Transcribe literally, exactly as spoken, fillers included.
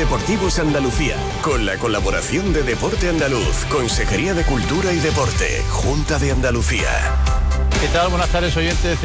Deportivos Andalucía, con la colaboración de Deporte Andaluz, Consejería de Cultura y Deporte, Junta de Andalucía. ¿Qué tal? Buenas tardes, oyentes.